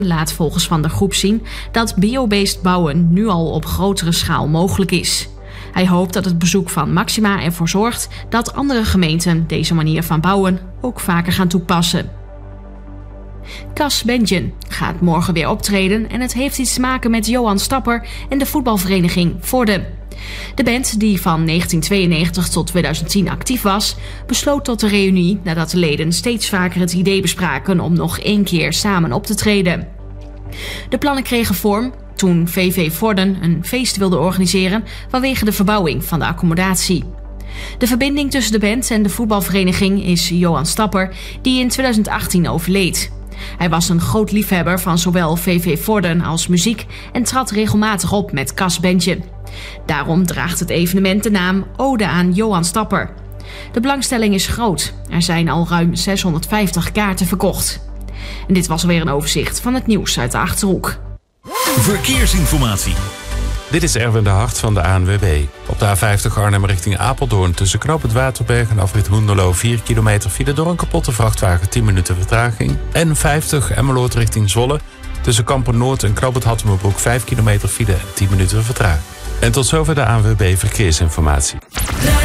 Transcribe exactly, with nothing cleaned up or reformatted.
laat volgens Van der Groep zien dat biobased bouwen nu al op grotere schaal mogelijk is. Hij hoopt dat het bezoek van Maxima ervoor zorgt dat andere gemeenten deze manier van bouwen ook vaker gaan toepassen. Cas Bentjen gaat morgen weer optreden en het heeft iets te maken met Johan Stapper en de voetbalvereniging Vorden. De band, die van negentien tweeënnegentig tot tweeduizend tien actief was, besloot tot de reunie nadat de leden steeds vaker het idee bespraken om nog één keer samen op te treden. De plannen kregen vorm toen V V Vorden een feest wilde organiseren vanwege de verbouwing van de accommodatie. De verbinding tussen de band en de voetbalvereniging is Johan Stapper, die in tweeduizend achttien overleed. Hij was een groot liefhebber van zowel V V Vorden als muziek en trad regelmatig op met Cas Bentjen. Daarom draagt het evenement de naam Ode aan Johan Stapper. De belangstelling is groot. Er zijn al ruim zeshonderdvijftig kaarten verkocht. En dit was alweer een overzicht van het nieuws uit de Achterhoek. Verkeersinformatie. Dit is Erwin de Hart van de A N W B. Op de A vijftig Arnhem richting Apeldoorn tussen Knoop het Waterberg en afrit Hoenderloo vier kilometer file door een kapotte vrachtwagen, tien minuten vertraging. En vijftig Emmeloord richting Zwolle tussen Kampen Noord en Knoop het Hattemerbroek vijf kilometer file en tien minuten vertraging. En tot zover de A N W B Verkeersinformatie.